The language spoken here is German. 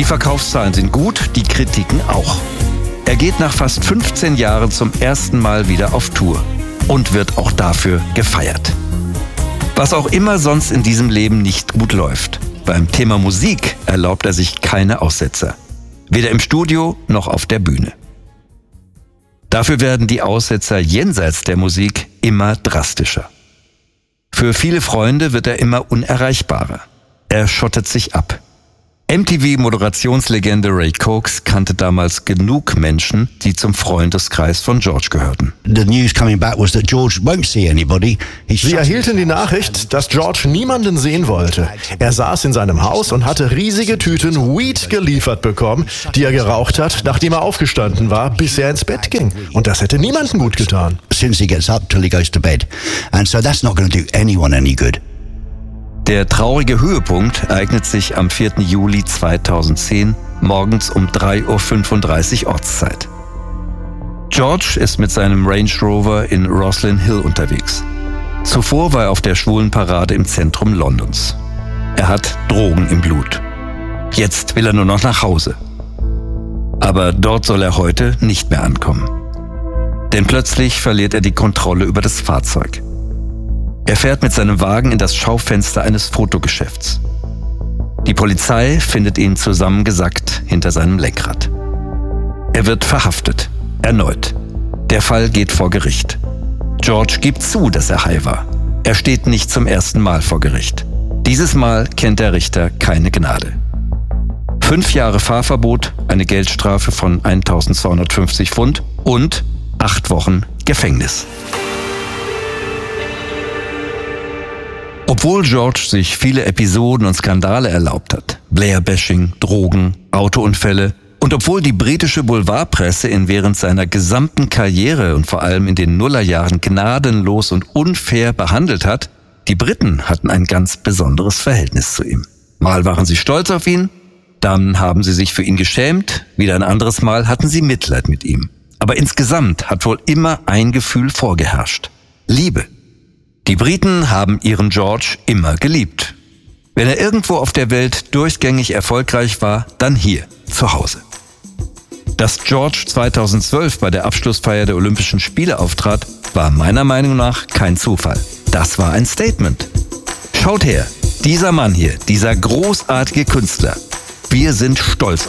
Verkaufszahlen sind gut, die Kritiken auch. Er geht nach fast 15 Jahren zum ersten Mal wieder auf Tour und wird auch dafür gefeiert. Was auch immer sonst in diesem Leben nicht gut läuft, beim Thema Musik erlaubt er sich keine Aussetzer. Weder im Studio noch auf der Bühne. Dafür werden die Aussetzer jenseits der Musik immer drastischer. Für viele Freunde wird er immer unerreichbarer. Er schottet sich ab. MTV-Moderationslegende Ray Cox kannte damals genug Menschen, die zum Freundeskreis von George gehörten. Sie erhielten die Nachricht, dass George niemanden sehen wollte. Er saß in seinem Haus und hatte riesige Tüten Weed geliefert bekommen, die er geraucht hat, nachdem er aufgestanden war, bis er ins Bett ging. Und das hätte niemandem gut getan. Der traurige Höhepunkt ereignet sich am 4. Juli 2010, morgens um 3:35 Uhr Ortszeit. George ist mit seinem Range Rover in Roslyn Hill unterwegs. Zuvor war er auf der Schwulenparade im Zentrum Londons. Er hat Drogen im Blut. Jetzt will er nur noch nach Hause. Aber dort soll er heute nicht mehr ankommen. Denn plötzlich verliert er die Kontrolle über das Fahrzeug. Er fährt mit seinem Wagen in das Schaufenster eines Fotogeschäfts. Die Polizei findet ihn zusammengesackt hinter seinem Lenkrad. Er wird verhaftet. Erneut. Der Fall geht vor Gericht. George gibt zu, dass er high war. Er steht nicht zum ersten Mal vor Gericht. Dieses Mal kennt der Richter keine Gnade. 5 Jahre Fahrverbot, eine Geldstrafe von 1.250 Pfund und 8 Wochen Gefängnis. Obwohl George sich viele Episoden und Skandale erlaubt hat, Blair-Bashing, Drogen, Autounfälle, und obwohl die britische Boulevardpresse ihn während seiner gesamten Karriere und vor allem in den Nullerjahren gnadenlos und unfair behandelt hat, die Briten hatten ein ganz besonderes Verhältnis zu ihm. Mal waren sie stolz auf ihn, dann haben sie sich für ihn geschämt, wieder ein anderes Mal hatten sie Mitleid mit ihm. Aber insgesamt hat wohl immer ein Gefühl vorgeherrscht: Liebe. Die Briten haben ihren George immer geliebt. Wenn er irgendwo auf der Welt durchgängig erfolgreich war, dann hier, zu Hause. Dass George 2012 bei der Abschlussfeier der Olympischen Spiele auftrat, war meiner Meinung nach kein Zufall. Das war ein Statement. Schaut her, dieser Mann hier, dieser großartige Künstler. Wir sind stolz